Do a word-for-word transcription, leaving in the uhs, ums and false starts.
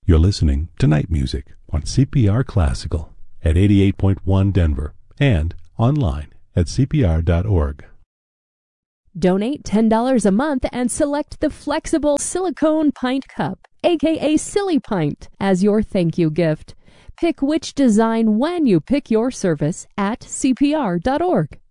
You're listening to Night Music on C P R Classical at eighty-eight point one Denver and online at C P R dot org. Donate ten dollars a month and select the flexible silicone pint cup, aka Silly Pint, as your thank you gift. Pick which design when you pick your service at C P R dot org.